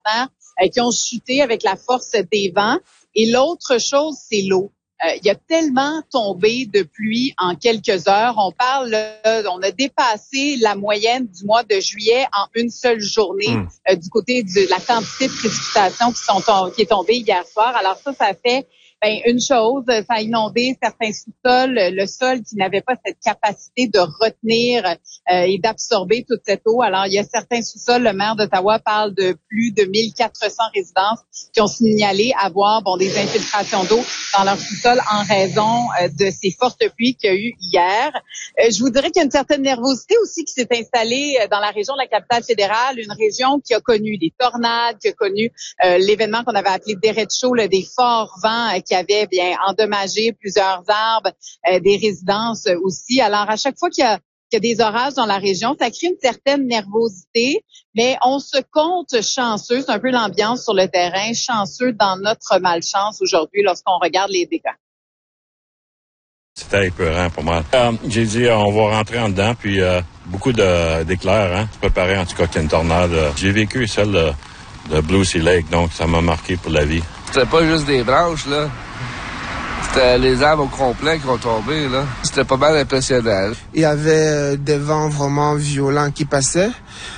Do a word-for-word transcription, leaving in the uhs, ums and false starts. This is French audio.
euh, qui ont chuté avec la force des vents. Et l'autre chose, c'est l'eau. Euh, il y a tellement tombé de pluie en quelques heures. On parle, euh, on a dépassé la moyenne du mois de juillet en une seule journée mmh. euh, du côté de la quantité de précipitations qui sont tom- qui est tombée hier soir. Alors ça, ça fait ben une chose, ça a inondé certains sous-sols, le sol qui n'avait pas cette capacité de retenir euh, et d'absorber toute cette eau. Alors il y a certains sous-sols, le maire d'Ottawa parle de plus de mille quatre cents résidences qui ont signalé avoir bon des infiltrations d'eau dans leur sous-sol en raison euh, de ces fortes pluies qu'il y a eu hier. Euh, je vous dirais qu'il y a une certaine nervosité aussi qui s'est installée dans la région de la capitale fédérale, une région qui a connu des tornades, qui a connu euh, l'événement qu'on avait appelé derecho, là, des forts vents euh, qui avaient bien endommagé plusieurs arbres, euh, des résidences aussi. Alors à chaque fois qu'il y a qu'il y a des orages dans la région, ça crée une certaine nervosité, mais on se compte chanceux, c'est un peu l'ambiance sur le terrain, chanceux dans notre malchance aujourd'hui lorsqu'on regarde les dégâts. C'était épeurant pour moi. Euh, j'ai dit, euh, on va rentrer en dedans, puis euh, beaucoup de, d'éclairs, hein. Préparer en tout cas qu'il y a une tornade. J'ai vécu celle de, de Blue Sea Lake, donc ça m'a marqué pour la vie. C'était pas juste des branches, là. C'était les arbres au complet qui ont tombé, là. C'était pas mal impressionnant. Il y avait euh, des vents vraiment violents qui passaient.